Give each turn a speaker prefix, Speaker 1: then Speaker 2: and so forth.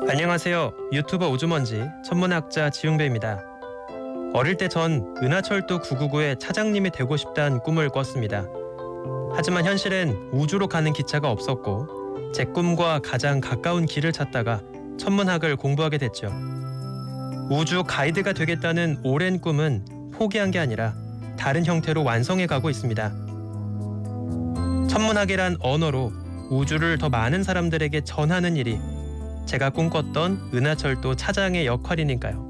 Speaker 1: 안녕하세요. 유튜버 우주먼지 천문학자 지웅배입니다. 어릴 때 전 은하철도 999의 차장님이 되고 싶다는 꿈을 꿨습니다. 하지만 현실엔 우주로 가는 기차가 없었고 제 꿈과 가장 가까운 길을 찾다가 천문학을 공부하게 됐죠. 우주 가이드가 되겠다는 오랜 꿈은 포기한 게 아니라 다른 형태로 완성해 가고 있습니다. 천문학이란 언어로 우주를 더 많은 사람들에게 전하는 일이 제가 꿈꿨던 은하철도 차장의 역할이니까요.